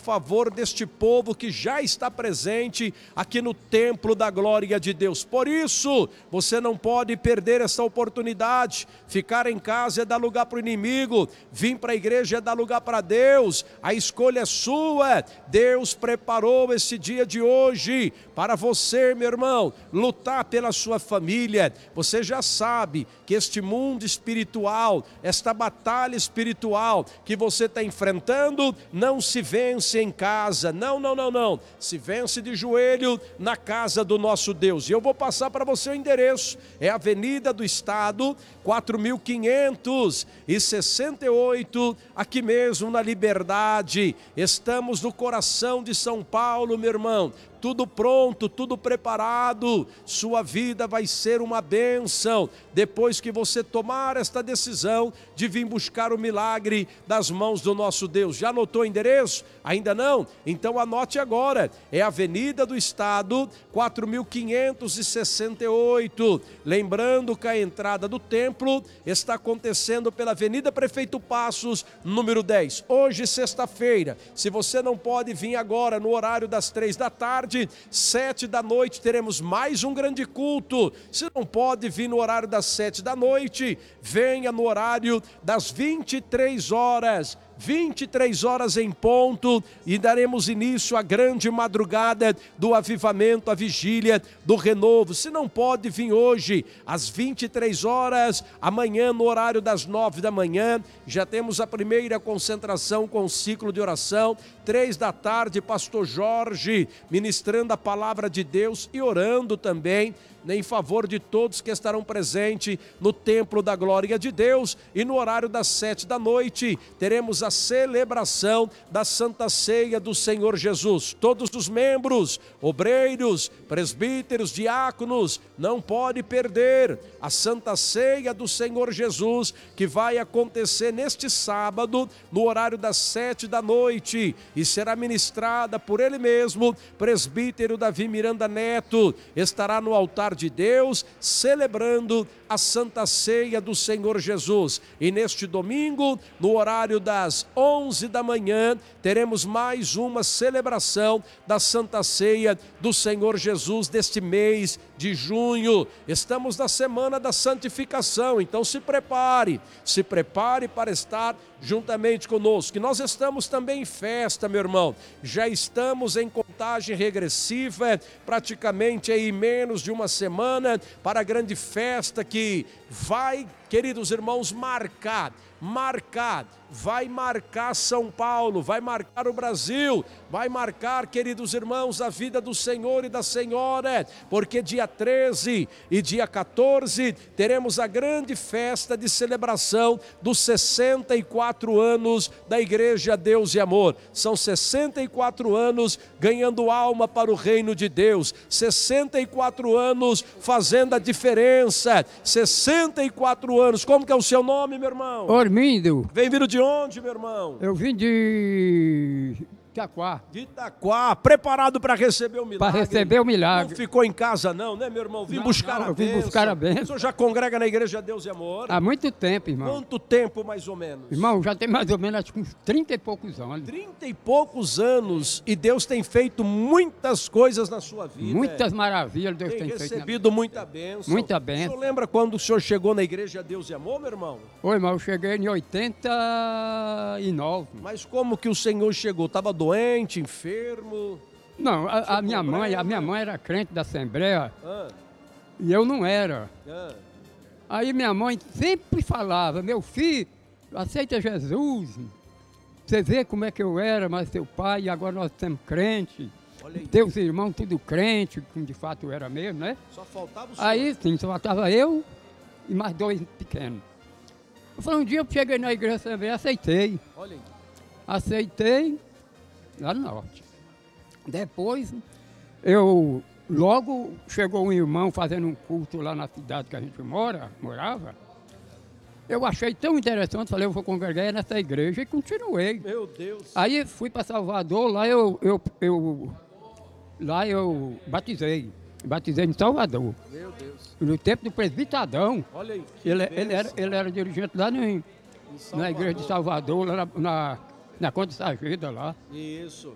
favor deste povo que já está presente aqui no templo da glória de Deus. Por isso, você não pode perder essa oportunidade. Ficar em casa é dar lugar para o inimigo, vir para a igreja é dar lugar para Deus. A escolha é sua. Deus preparou esse dia de hoje para você, meu irmão, lutar pela sua família. Você já sabe que este mundo espiritual, esta batalha espiritual que você está enfrentando, não se vence em casa, não, se vence de joelho na casa do nosso Deus. E eu vou passar para você o endereço, é Avenida do Estado, 4568, aqui mesmo na Liberdade. Estamos no coração de São Paulo, meu irmão. Tudo pronto, tudo preparado, sua vida vai ser uma bênção, depois que você tomar esta decisão de vir buscar o milagre das mãos do nosso Deus. Já anotou o endereço? Ainda não? Então anote agora, é Avenida do Estado, 4568, lembrando que a entrada do templo está acontecendo pela Avenida Prefeito Passos, número 10, hoje sexta-feira. Se você não pode vir agora no horário das 3 da tarde, 7 da noite teremos mais um grande culto. Se não pode vir no horário das 7 da noite, venha no horário das 23 horas. 23 horas em ponto, e daremos início à grande madrugada do avivamento, a vigília do renovo. Se não pode vir hoje às 23 horas, amanhã no horário das 9 da manhã, já temos a primeira concentração com o ciclo de oração. 3 da tarde, pastor Jorge ministrando a palavra de Deus e orando também em favor de todos que estarão presentes no templo da glória de Deus. E no horário das 7 da noite teremos a celebração da Santa Ceia do Senhor Jesus. Todos os membros, obreiros, presbíteros, diáconos, não pode perder a Santa Ceia do Senhor Jesus, que vai acontecer neste sábado no horário das 7 da noite e será ministrada por ele mesmo, presbítero Davi Miranda Neto. Estará no altar de Deus, celebrando a Santa Ceia do Senhor Jesus. E neste domingo, no horário das 11 da manhã, teremos mais uma celebração da Santa Ceia do Senhor Jesus deste mês de junho. Estamos na semana da santificação, então se prepare para estar juntamente conosco. E nós estamos também em festa, meu irmão. Já estamos em contagem regressiva, praticamente aí menos de uma semana para a grande festa que vai, queridos irmãos, vai marcar São Paulo, vai marcar o Brasil, vai marcar, queridos irmãos, a vida do Senhor e da Senhora, porque dia 13 e dia 14 teremos a grande festa de celebração dos 64 anos da Igreja Deus e Amor. São 64 anos ganhando alma para o reino de Deus, 64 anos fazendo a diferença, 64 anos. Como que é o seu nome, meu irmão? Ormindo. Vem vindo de onde, meu irmão? Eu vim de Itaquá. De Itaquá, preparado para receber o milagre. Para receber o milagre. Não ficou em casa não, né, meu irmão? Vim buscar a bênção. Eu vim buscar a bênção. O senhor já congrega na Igreja Deus e Amor? Há muito tempo, irmão. Quanto tempo, mais ou menos? Irmão, já tem mais ou menos acho que uns 30 e poucos anos. 30 e poucos anos, e Deus tem feito muitas coisas na sua vida. Muitas maravilhas Deus tem feito. Tem recebido muita bênção. Muita bênção. O senhor lembra quando o senhor chegou na Igreja Deus e Amor, meu irmão? Oi, irmão, eu cheguei em 89. Mas como que o senhor chegou? Estava doente, enfermo? Não, a minha mãe era crente da Assembleia e eu não era. Aí minha mãe sempre falava: meu filho, aceita Jesus. Você vê como é que eu era, mas teu pai, e agora nós temos crente. Teus irmãos tudo crente, como de fato era mesmo, né? Só faltava o senhor. Aí sim, só faltava eu e mais 2 pequenos. Eu falei, um dia eu cheguei na igreja Assembleia, aceitei. Olha aí. Aceitei lá no norte. Depois, logo chegou um irmão fazendo um culto lá na cidade que a gente morava. Eu achei tão interessante, falei, eu vou congregar nessa igreja e continuei. Meu Deus. Aí fui para Salvador, lá eu batizei em Salvador. Meu Deus. No tempo do presbitadão. Olha aí. Ele era dirigente lá na igreja de Salvador, lá na Conde Sageda lá. Isso.